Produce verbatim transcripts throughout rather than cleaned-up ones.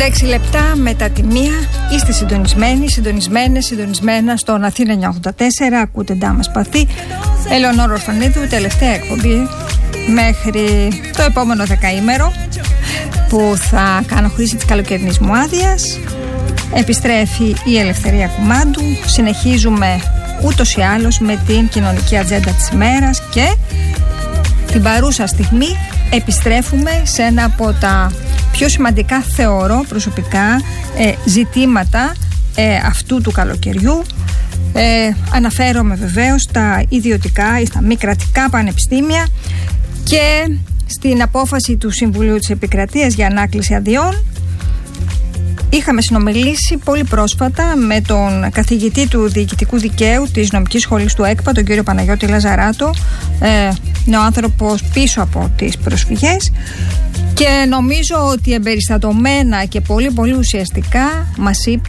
πενήντα έξι λεπτά μετά τη μία είστε συντονισμένοι, συντονισμένες, συντονισμένα στον Αθήνα εννιακόσια ογδόντα τέσσερα. Ακούτε Ντάμα Σπαθή. Ελεονόρα Ορφανίδου, τελευταία εκπομπή μέχρι το επόμενο δεκαήμερο που θα κάνω χρήση της καλοκαιρινής μου άδειας. Επιστρέφει η Ελευθερία Κουμάντου. Συνεχίζουμε ούτως ή άλλως με την κοινωνική ατζέντα της ημέρας και την παρούσα στιγμή επιστρέφουμε σε ένα από τα πιο σημαντικά, θεωρώ προσωπικά, ε, ζητήματα ε, αυτού του καλοκαιριού. Ε, αναφέρομαι βεβαίως στα ιδιωτικά ή στα μη κρατικά πανεπιστήμια και στην απόφαση του Συμβουλίου της Επικρατείας για ανάκληση αδειών. Είχαμε συνομιλήσει πολύ πρόσφατα με τον καθηγητή του Διοικητικού Δικαίου της Νομικής Σχολής του ΕΚΠΑ, τον κύριο Παναγιώτη Λαζαράτο. Ε, είναι ο άνθρωπος πίσω από τις προσφυγές και νομίζω ότι εμπεριστατωμένα και πολύ πολύ ουσιαστικά μας είπε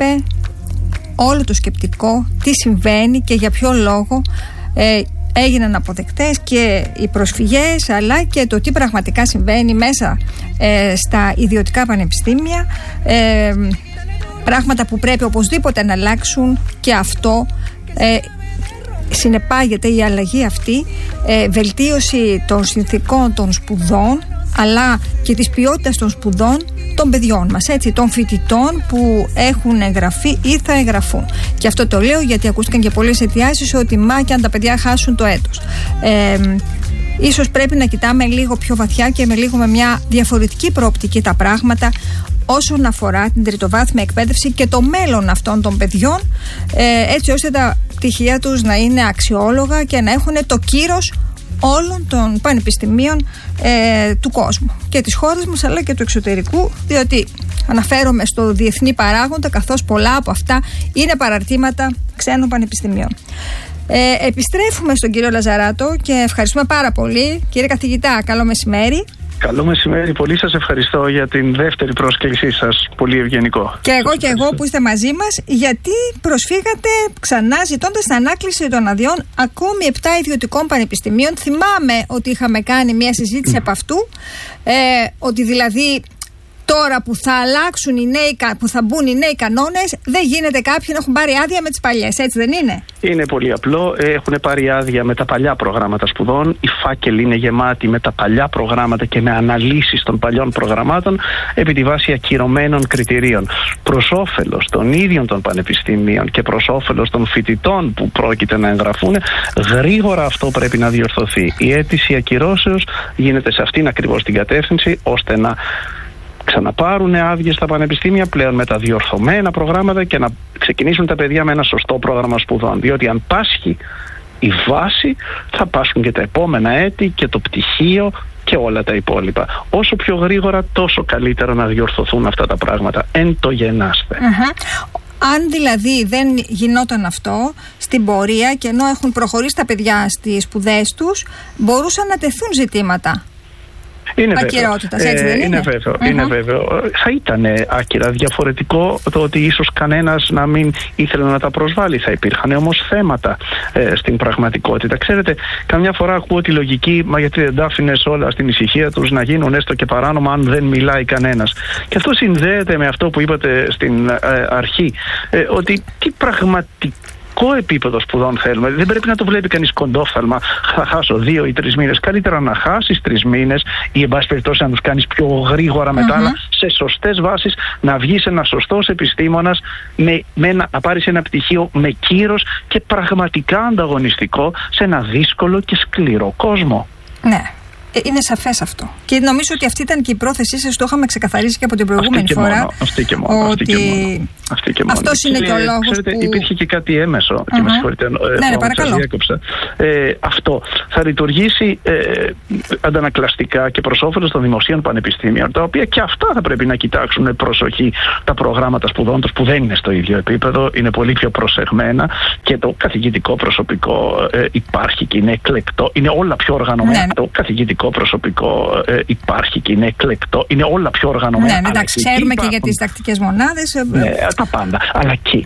όλο το σκεπτικό, τι συμβαίνει και για ποιο λόγο ε, έγιναν αποδεκτές και οι προσφυγές, αλλά και το τι πραγματικά συμβαίνει μέσα ε, στα ιδιωτικά πανεπιστήμια, ε, πράγματα που πρέπει οπωσδήποτε να αλλάξουν, και αυτό ε, συνεπάγεται η αλλαγή αυτή, ε, βελτίωση των συνθηκών των σπουδών αλλά και της ποιότητας των σπουδών των παιδιών μας, έτσι, των φοιτητών που έχουν εγγραφεί ή θα εγγραφούν. Και αυτό το λέω γιατί ακούστηκαν και πολλές αιτιάσεις ότι μα και αν τα παιδιά χάσουν το έτος. Ε, ίσως πρέπει να κοιτάμε λίγο πιο βαθιά και με λίγο με μια διαφορετική προοπτική τα πράγματα όσον αφορά την τριτοβάθμια εκπαίδευση και το μέλλον αυτών των παιδιών, ε, έτσι ώστε τα πτυχία τους να είναι αξιόλογα και να έχουν το κύρος όλων των πανεπιστημίων ε, του κόσμου και της χώρας μας αλλά και του εξωτερικού, διότι αναφέρομαι στο διεθνή παράγοντα, καθώς πολλά από αυτά είναι παραρτήματα ξένων πανεπιστημίων. Ε, επιστρέφουμε στον κύριο Λαζαράτο και ευχαριστούμε πάρα πολύ. Κύριε καθηγητά, καλό μεσημέρι. Καλό μεσημέρι, πολύ σας ευχαριστώ για την δεύτερη πρόσκλησή σας, πολύ ευγενικό. Και εγώ και εγώ που είστε μαζί μας, γιατί προσφύγατε ξανά ζητώντας την ανάκληση των αδειών ακόμη επτά ιδιωτικών πανεπιστημίων. Θυμάμαι ότι είχαμε κάνει μια συζήτηση mm. από αυτού, ε, ότι δηλαδή τώρα που θα αλλάξουν οι νέοι, που θα μπουν οι νέοι κανόνες, δεν γίνεται κάποιοι να έχουν πάρει άδεια με τις παλιές, έτσι δεν είναι? Είναι πολύ απλό. Έχουν πάρει άδεια με τα παλιά προγράμματα σπουδών. Οι φάκελοι είναι γεμάτοι με τα παλιά προγράμματα και με αναλύσεις των παλιών προγραμμάτων επί τη βάση ακυρωμένων κριτηρίων. Προς όφελος των ίδιων των πανεπιστήμιων και προς όφελος των φοιτητών που πρόκειται να εγγραφούν, γρήγορα αυτό πρέπει να διορθωθεί. Η αίτηση ακυρώσεως γίνεται σε αυτήν ακριβώς την κατεύθυνση, ώστε να ξαναπάρουν άδειες στα πανεπιστήμια πλέον με τα διορθωμένα προγράμματα και να ξεκινήσουν τα παιδιά με ένα σωστό πρόγραμμα σπουδών. Διότι αν πάσχει η βάση, θα πάσχουν και τα επόμενα έτη και το πτυχίο και όλα τα υπόλοιπα. Όσο πιο γρήγορα, τόσο καλύτερα να διορθωθούν αυτά τα πράγματα. Εν το γεννάστε. Uh-huh. Αν δηλαδή δεν γινόταν αυτό στην πορεία και ενώ έχουν προχωρήσει τα παιδιά στις σπουδές τους, μπορούσαν να τεθούν ζητήματα. Είναι βέβαιο. Έτσι δεν είναι? Είναι βέβαιο, uh-huh. είναι βέβαιο. Θα ήταν άκυρα. Διαφορετικό το ότι ίσως κανένας να μην ήθελε να τα προσβάλλει. Θα υπήρχαν όμως θέματα ε, στην πραγματικότητα. Ξέρετε, καμιά φορά ακούω τη λογική, μα γιατί δεν τα άφηνες όλα στην ησυχία τους να γίνουν έστω και παράνομα αν δεν μιλάει κανένας. Και αυτό συνδέεται με αυτό που είπατε στην ε, αρχή, ε, ότι τι πραγματικά επίπεδο σπουδών θέλουμε. Δεν πρέπει να το βλέπει κανείς κοντόφθαλμα. Θα χάσω δύο ή τρεις μήνες. Καλύτερα να χάσεις τρεις μήνες ή, εν πάση περιπτώσει, να τους κάνεις πιο γρήγορα μετά, mm-hmm. αλλά σε σωστές βάσεις, να βγεις ένας σωστός επιστήμονας, με, με ένα, να πάρεις ένα πτυχίο με κύρος και πραγματικά ανταγωνιστικό σε ένα δύσκολο και σκληρό κόσμο. Ναι. Είναι σαφές αυτό. Και νομίζω ότι αυτή ήταν και η πρόθεσή σας, το είχαμε ξεκαθαρίσει και από την προηγούμενη φορά. Μόνο, αυτή και μόνο. Ότι αυτή και μόνο. Αυτή και μόνο. Αυτός είναι και ο λόγος. Ξέρετε, που... υπήρχε και κάτι έμεσο. Uh-huh. Και με συγχωρείτε, ε, ναι, ναι, παρακαλώ. Ε, αυτό θα λειτουργήσει ε, αντανακλαστικά και προς όφελος των δημοσίων πανεπιστήμιων, τα οποία και αυτά θα πρέπει να κοιτάξουν με προσοχή τα προγράμματα σπουδών τους, που δεν είναι στο ίδιο επίπεδο, είναι πολύ πιο προσεγμένα και το καθηγητικό προσωπικό ε, υπάρχει και είναι εκλεκτό, είναι όλα πιο οργανωμένα. Ναι. Το καθηγητικό προσωπικό ε, υπάρχει και είναι εκλεκτό, είναι όλα πιο οργανωμένα. Ναι, εντάξει, ξέρουμε και για τις τακτικές μονάδες. Ναι, τα πάντα. Αλλά και